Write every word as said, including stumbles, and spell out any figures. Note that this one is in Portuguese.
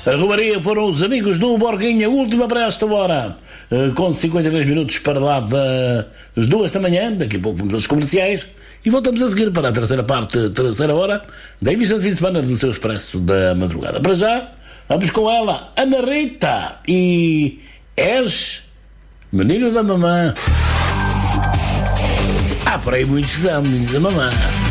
A Romaria foram os amigos do Borguinha, última para esta hora, com cinquenta e três minutos para lá das duas da manhã. Daqui a pouco vamos aos comerciais e voltamos a seguir para a terceira parte, terceira hora da emissão de fim de semana do seu Expresso da Madrugada. Para já, vamos com ela, Ana Rita, e És menino da mamã. Há por aí muitos que são meninos da mamã.